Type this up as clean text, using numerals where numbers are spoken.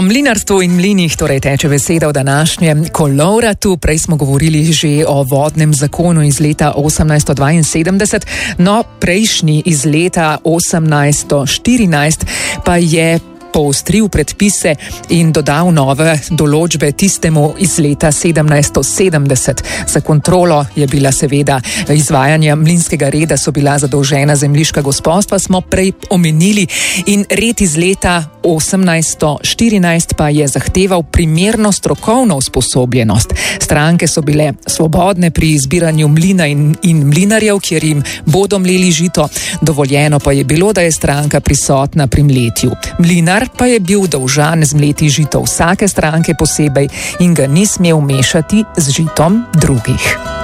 mlinarstvu in mlinih torej teče beseda o današnjem kolovratu. Prej smo govorili že o vodnem zakonu iz leta 1872, no prejšnji iz leta 1814 pa je poostril predpise in dodal nove določbe tistemu iz leta 1770. Za kontrolo je bila seveda izvajanja mlinskega reda, so bila zadolžena zemljiška gospodstva, smo prej omenili, in red iz leta 1814 pa je zahteval primerno strokovno usposobljenost. Stranke so bile svobodne pri izbiranju mlina in mlinarjev, kjer jim bodo mleli žito. Dovoljeno pa je bilo, da je stranka prisotna pri mletju. Mlinar pa je bil dolžan zmleti žito vsake stranke posebej in ga ni smel mešati z žitom drugih.